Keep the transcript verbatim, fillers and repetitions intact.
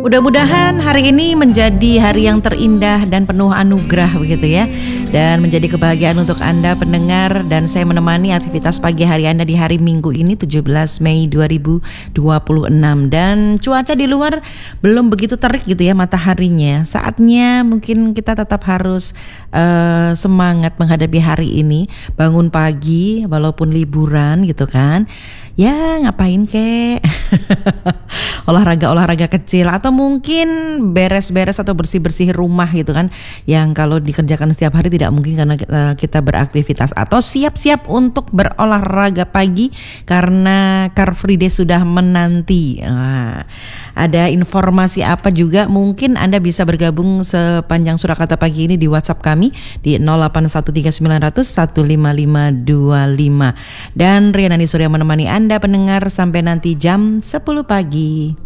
Mudah-mudahan hari ini menjadi hari yang terindah dan penuh anugerah begitu ya. Dan menjadi kebahagiaan untuk Anda pendengar, dan saya menemani aktivitas pagi hari Anda di hari Minggu ini tujuh belas Mei dua ribu dua puluh enam. Dan cuaca di luar belum begitu terik gitu ya mataharinya. Saatnya mungkin kita tetap harus uh, semangat menghadapi hari ini. Bangun pagi walaupun liburan gitu kan. Ya ngapain kek olahraga-olahraga kecil, atau mungkin beres-beres atau bersih-bersih rumah gitu kan, yang kalau dikerjakan setiap hari tidak mungkin karena kita beraktivitas, atau siap-siap untuk berolahraga pagi karena Car Free Day sudah menanti. Nah, ada informasi apa juga mungkin Anda bisa bergabung sepanjang Surakarta pagi ini di WhatsApp kami di nol delapan satu tiga sembilan nol nol satu lima lima dua lima, dan Riana Surya menemani Anda pendengar sampai nanti jam sepuluh pagi.